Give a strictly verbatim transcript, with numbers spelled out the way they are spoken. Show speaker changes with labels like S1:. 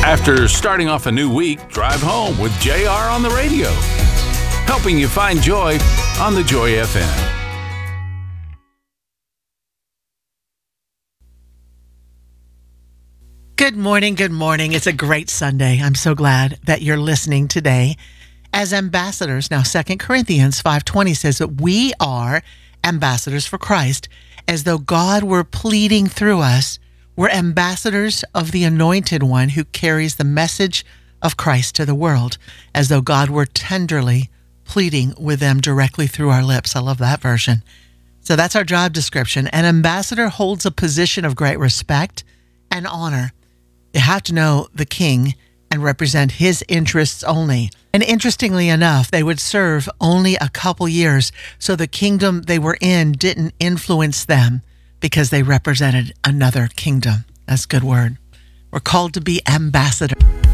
S1: After starting off a new week, drive home with J R on the radio, helping you find joy on the Joy F M.
S2: Good morning, good morning. It's a great Sunday. I'm so glad that you're listening today. As ambassadors, now Second Corinthians five twenty says that we are ambassadors for Christ, as though God were pleading through us. We're ambassadors of the Anointed One who carries the message of Christ to the world, as though God were tenderly pleading with them directly through our lips. I love that version. So that's our job description. An ambassador holds a position of great respect and honor. You have to know the king and represent his interests only. And interestingly enough, they would serve only a couple years, so the kingdom they were in didn't influence them because they represented another kingdom. That's a good word. We're called to be ambassadors.